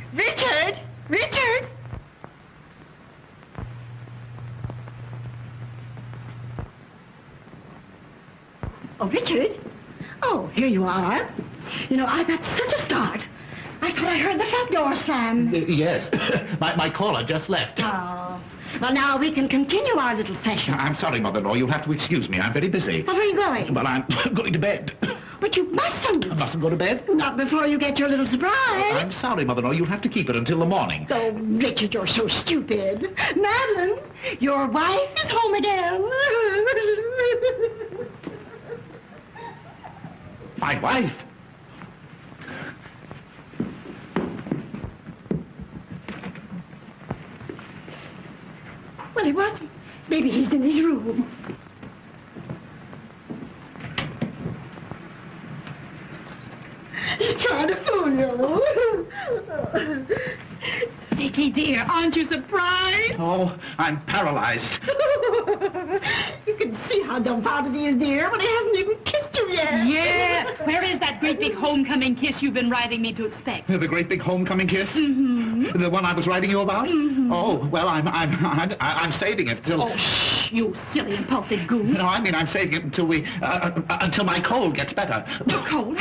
Richard! Richard! Oh, Richard? Oh, here you are. You know, I got such a start. I thought I heard the front door slam. Yes. my caller just left. Oh. Well, now we can continue our little session. I'm sorry, Mother-in-law. You'll have to excuse me. I'm very busy. Well, where are you going? Well, I'm going to bed. But you mustn't. I mustn't go to bed? Not before you get your little surprise. I'm sorry, Mother-in-law. You'll have to keep it until the morning. Oh, Richard, you're so stupid. Madeline, your wife is home again. My wife? Well, he wasn't. Maybe he's in his room. He's trying to fool you. Dickie, dear, aren't you surprised? Oh, I'm paralyzed. You can see how dumbfounded he is, dear, when he hasn't even kissed you yet. Yes. Where is that great big homecoming kiss you've been writing me to expect? The great big homecoming kiss? Mm-hmm. The one I was writing you about? Mm-hmm. Oh, well, I'm saving it till... Oh, shh, you silly impulsive goose. No, I mean I'm saving it until until my cold gets better. Your cold?